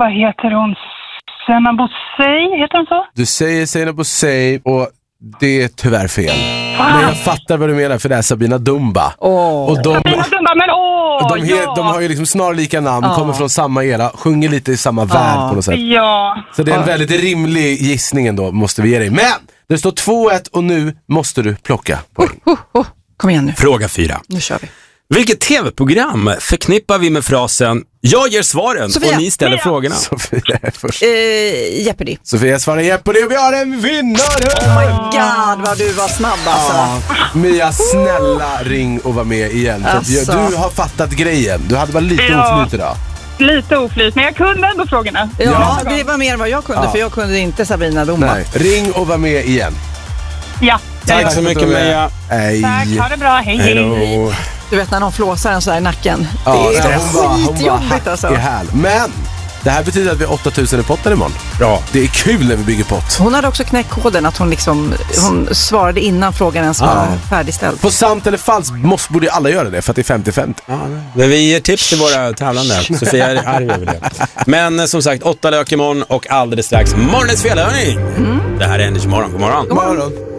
Vad heter hon? Sena Bossey, heter hon så? Du säger Sena Bossey och det är tyvärr fel. Men jag fattar vad du menar, för det är Sabina Dumba. Och Sabina Dumba, men de har ju liksom snarlika namn, kommer från samma era, sjunger lite i samma värld på något sätt. Ja. Så det är en väldigt rimlig gissning ändå, måste vi ge dig. Men det står 2-1 och nu måste du plocka poäng. Kom igen nu. Fråga 4. Nu kör vi. Vilket tv-program förknippar vi med frasen "Jag ger svaren" Sofia. och ni ställer frågorna? Sofia är först. Jeopardy. Sofia svarar Jeopardy och vi har en vinnare! Oh my god, vad du var snabb alltså. Mia, snälla ring och var med igen. Alltså. Du har fattat grejen. Du hade bara lite oflyt idag. Lite oflyt, men jag kunde ändå frågorna. Ja, det var mer vad jag kunde, för jag kunde inte Sabina Dumba. Nej, ring och var med igen. Ja. Tack så mycket, Mia. Tack, ha det bra. Hej. Du vet när någon flåsar en så här i nacken. Ja, det är hon skitjobbigt alltså. i häl. Men det här betyder att vi har 8000 i potten imorgon. Bra. Det är kul när vi bygger pott. Hon hade också knäckt koden att hon svarade innan frågan ens var färdigställd. På sant eller falskt borde ju alla göra det, för att det är 50-50. Men vi ger tips till våra tävlande. Sofia är arg över det. Men som sagt, 8 lök imorgon och alldeles strax morgonens fel, hörni. Det här är Energy Morgon. God morgon. God morgon.